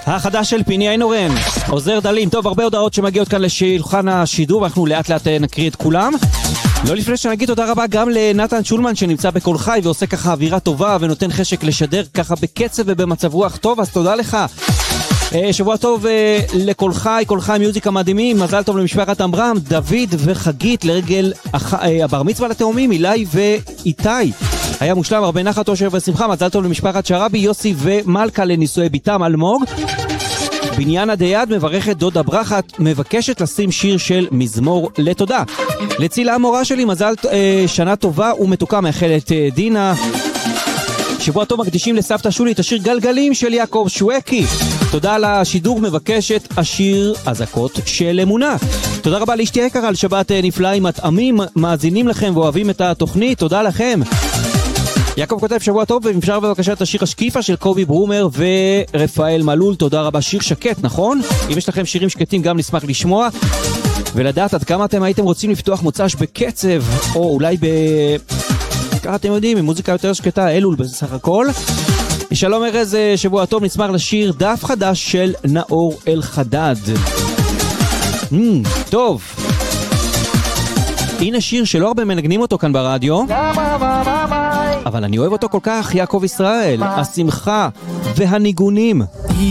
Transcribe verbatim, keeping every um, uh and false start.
החדש של פיני איינורן, עוזר דלים. טוב, הרבה הודעות שמגיעות כאן לשולחן השידור, אנחנו לאט לאט נקריא את כולם. לא לפני שנגיד תודה רבה גם לנתן שולמן שנמצא בכל חי ועושה ככה אווירה טובה ונותן חשק לשדר ככה בקצב ובמצב רוח טוב, אז תודה לך. שבוע טוב לכל חי, כל חי מיוזיקה מדהימים, מזל טוב למשפחת אמרם, דוד וחגית לרגל הבר מצווה לתאומים, אילי ואיתי. היה מושלם, הרבה נחת, אושר ושמחה, מזל טוב למשפחת שרבי, יוסי ומלכה לנישואי ביתם אלמוג. בניין הדייד מברכת דודה ברחת, מבקשת לשים שיר של מזמור לתודה. לצילה המורה שלי, מזל אה, שנה טובה ומתוקה, מאחלת אה, דינה. שבוע טוב מקדישים לסבתא שולי את השיר גלגלים של יעקב שווקי. תודה על השידור, מבקשת השיר אזעקות של אמונה. תודה רבה לאשתי היקרה על שבת נפלאה עם מטעמים, מאזינים לכם ואוהבים את התוכנית, תודה לכם. יעקב כותב שבוע טוב, ואפשר בבקשה את השיר השקיפה של קובי ברומר ורפאל מלול, תודה רבה. שיר שקט, נכון? אם יש לכם שירים שקטים גם נשמח לשמוע ולדעת עד כמה אתם הייתם רוצים לפתוח מוצ"ש בקצב, או אולי ב... ככה אתם יודעים, עם מוזיקה יותר שקטה, אלול בסך הכל. שלום ארז, שבוע טוב, נשמח לשיר דף חדש של נאור אל חדד. Mm, טוב, הנה שיר שלא הרבה מנגנים אותו כאן ברדיו, אבל אני אוהב אותו כל כך, יעקב ישראל, השמחה והניגונים.